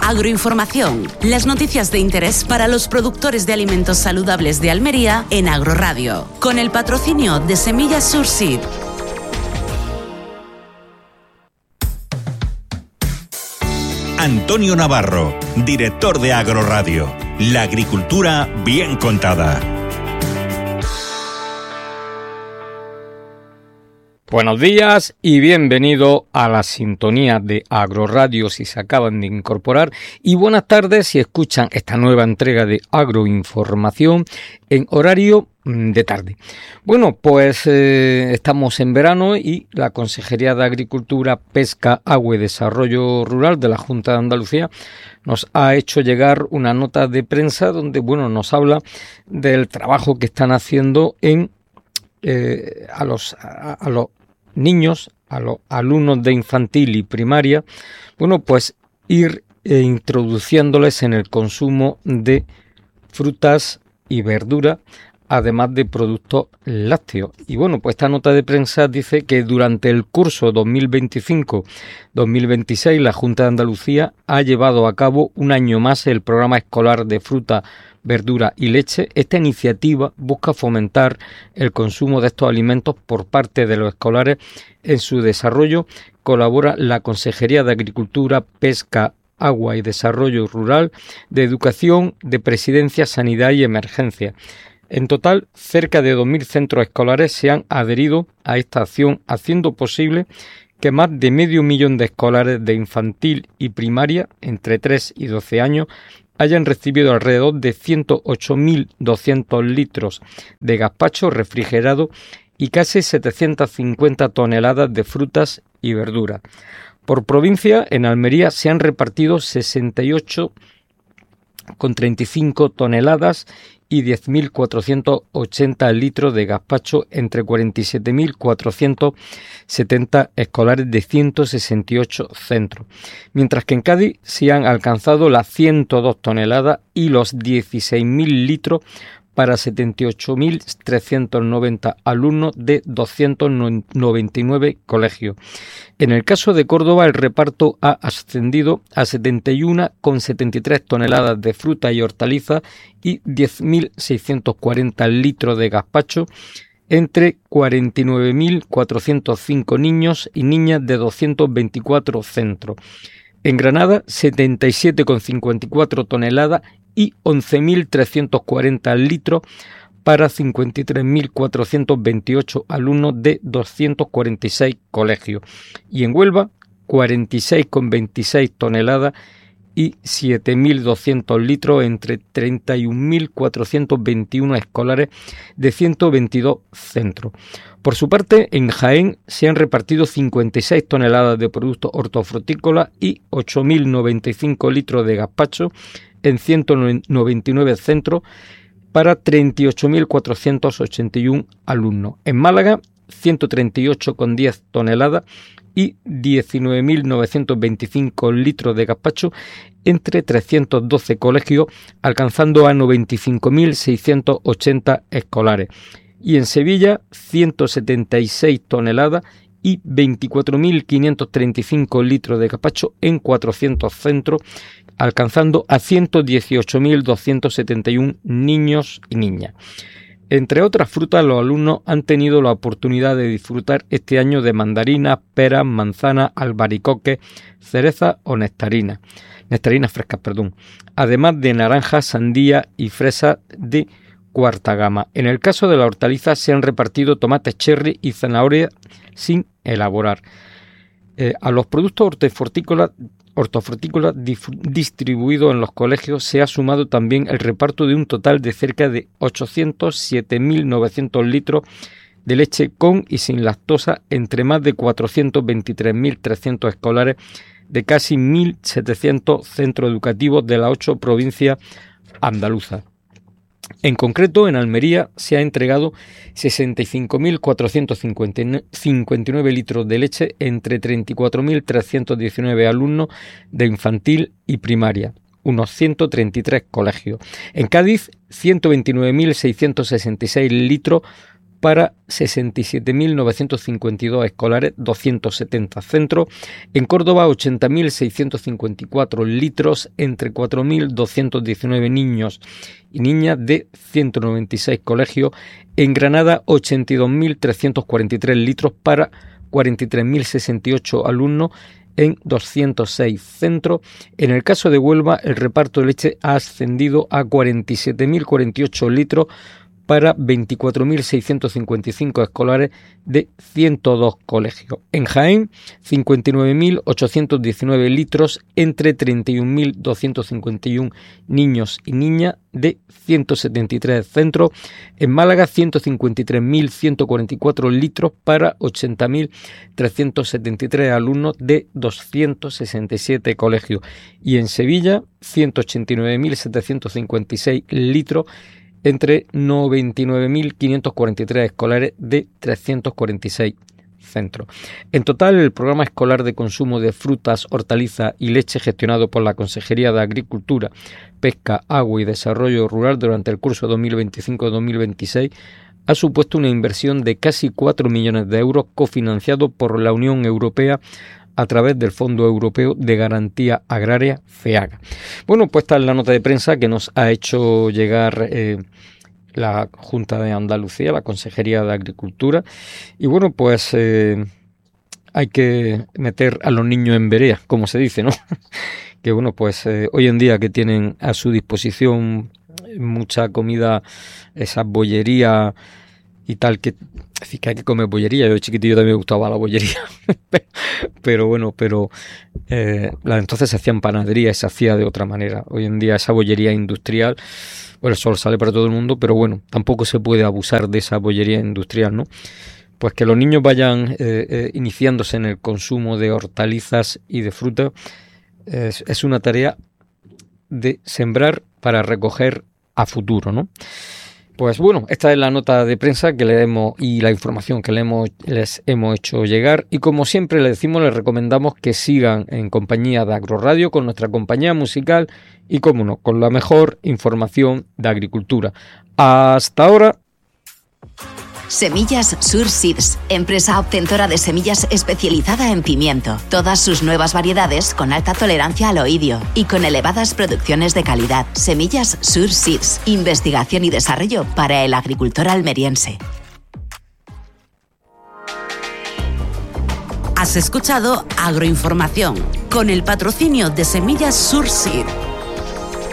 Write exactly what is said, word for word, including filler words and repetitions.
Agroinformación, las noticias de interés para los productores de alimentos saludables de Almería en Agroradio, con el patrocinio de Semillas Surseed. Antonio Navarro, director de Agroradio. La agricultura bien contada. Buenos días y bienvenido a la sintonía de Agroradio si se acaban de incorporar, y buenas tardes si escuchan esta nueva entrega de Agroinformación en horario de tarde. Bueno, pues eh, estamos en verano y la Consejería de Agricultura, Pesca, Agua y Desarrollo Rural de la Junta de Andalucía nos ha hecho llegar una nota de prensa donde, bueno, nos habla del trabajo que están haciendo en eh, a los a, a los niños, a los alumnos de infantil y primaria, bueno, pues ir eh, introduciéndoles en el consumo de frutas y verduras, además de productos lácteos. Y bueno, pues esta nota de prensa dice que durante el curso dos mil veinticinco dos mil veintiséis la Junta de Andalucía ha llevado a cabo un año más el programa escolar de fruta, verdura y leche. Esta iniciativa busca fomentar el consumo de estos alimentos por parte de los escolares. En su desarrollo colabora la Consejería de Agricultura, Pesca, Agua y Desarrollo Rural, de Educación, de Presidencia, Sanidad y Emergencia. En total, cerca de dos mil centros escolares se han adherido a esta acción, haciendo posible que más de medio millón de escolares de infantil y primaria, entre tres y doce años, hayan recibido alrededor de ciento ocho mil doscientos litros de gazpacho refrigerado y casi setecientas cincuenta toneladas de frutas y verduras. Por provincia, en Almería se han repartido sesenta y ocho coma treinta y cinco toneladas y diez mil cuatrocientos ochenta litros de gazpacho entre cuarenta y siete mil cuatrocientos setenta escolares de ciento sesenta y ocho centros, mientras que en Cádiz se han alcanzado las ciento dos toneladas y los dieciséis mil litros para setenta y ocho mil trescientos noventa alumnos de doscientos noventa y nueve colegios. En el caso de Córdoba, el reparto ha ascendido a setenta y uno coma setenta y tres toneladas de fruta y hortalizas y diez mil seiscientos cuarenta litros de gazpacho entre cuarenta y nueve mil cuatrocientos cinco niños y niñas de doscientos veinticuatro centros. En Granada, setenta y siete coma cincuenta y cuatro toneladas y once mil trescientos cuarenta litros para cincuenta y tres mil cuatrocientos veintiocho alumnos de doscientos cuarenta y seis colegios. Y en Huelva, cuarenta y seis coma veintiséis toneladas y siete mil doscientos litros entre treinta y un mil cuatrocientos veintiuno escolares de ciento veintidós centros. Por su parte, en Jaén se han repartido cincuenta y seis toneladas de productos hortofrutícolas y ocho mil noventa y cinco litros de gazpacho en ciento noventa y nueve centros para treinta y ocho mil cuatrocientos ochenta y uno alumnos. En Málaga, ciento treinta y ocho coma diez toneladas y diecinueve mil novecientos veinticinco litros de gazpacho entre trescientos doce colegios, alcanzando a noventa y cinco mil seiscientos ochenta escolares. Y en Sevilla, ciento setenta y seis toneladas y veinticuatro mil quinientos treinta y cinco litros de gazpacho en cuatrocientos centros, alcanzando a ciento dieciocho mil doscientos setenta y uno niños y niñas. Entre otras frutas, los alumnos han tenido la oportunidad de disfrutar este año de mandarinas, peras, manzanas, albaricoques, cerezas o nectarinas, nectarinas frescas, perdón, además de naranjas, sandía y fresas de cuarta gama. En el caso de la hortaliza se han repartido tomates cherry y zanahorias sin elaborar. Eh, a los productos hortofrutícolas hortofrutícolas distribuidos en los colegios se ha sumado también el reparto de un total de cerca de ochocientos siete mil novecientos litros de leche con y sin lactosa entre más de cuatrocientos veintitrés mil trescientos escolares de casi mil setecientos centros educativos de las ocho provincias andaluzas. En concreto, en Almería se ha entregado sesenta y cinco mil cuatrocientos cincuenta y nueve litros de leche entre treinta y cuatro mil trescientos diecinueve alumnos de infantil y primaria, unos ciento treinta y tres colegios. En Cádiz, ciento veintinueve mil seiscientos sesenta y seis litros para sesenta y siete mil novecientos cincuenta y dos escolares, doscientos setenta centros. En Córdoba, ochenta mil seiscientos cincuenta y cuatro litros entre cuatro mil doscientos diecinueve niños y niñas de ciento noventa y seis colegios. En Granada, ochenta y dos mil trescientos cuarenta y tres litros para cuarenta y tres mil sesenta y ocho alumnos en doscientos seis centros. En el caso de Huelva, el reparto de leche ha ascendido a cuarenta y siete mil cuarenta y ocho litros para veinticuatro mil seiscientos cincuenta y cinco escolares de ciento dos colegios. En Jaén, cincuenta y nueve mil ochocientos diecinueve litros entre treinta y un mil doscientos cincuenta y uno niños y niñas de ciento setenta y tres centros. En Málaga, ciento cincuenta y tres mil ciento cuarenta y cuatro litros para ochenta mil trescientos setenta y tres alumnos de doscientos sesenta y siete colegios. Y en Sevilla, ciento ochenta y nueve mil setecientos cincuenta y seis litros entre noventa y nueve mil quinientos cuarenta y tres escolares de trescientos cuarenta y seis centros. En total, el programa escolar de consumo de frutas, hortalizas y leche gestionado por la Consejería de Agricultura, Pesca, Agua y Desarrollo Rural durante el curso dos mil veinticinco dos mil veintiséis ha supuesto una inversión de casi cuatro millones de euros cofinanciado por la Unión Europea a través del Fondo Europeo de Garantía Agraria, FEAGA. Bueno, pues esta es la nota de prensa que nos ha hecho llegar eh, la Junta de Andalucía, la Consejería de Agricultura. Y bueno, pues eh, hay que meter a los niños en vereda, como se dice, ¿no? Que bueno, pues eh, hoy en día que tienen a su disposición mucha comida, esas bollerías y tal, que es decir, que hay que comer bollería. Yo de chiquitillo también me gustaba la bollería, pero, pero bueno, pero eh, la, entonces se hacían panaderías, se hacía de otra manera. Hoy en día esa bollería industrial, bueno, el sol sale para todo el mundo, pero bueno, tampoco se puede abusar de esa bollería industrial, ¿no? Pues que los niños vayan eh, eh, iniciándose en el consumo de hortalizas y de fruta es, es una tarea de sembrar para recoger a futuro, ¿no? Pues bueno, esta es la nota de prensa que le hemos y la información que le hemos, les hemos hecho llegar, y como siempre le decimos, les recomendamos que sigan en compañía de Agroradio con nuestra compañía musical y, como no, con la mejor información de agricultura. Hasta ahora. Semillas Sur Seeds, empresa obtentora de semillas especializada en pimiento. Todas sus nuevas variedades con alta tolerancia al oidio y con elevadas producciones de calidad. Semillas Sur Seeds, investigación y desarrollo para el agricultor almeriense. Has escuchado Agroinformación con el patrocinio de Semillas Sur Seeds.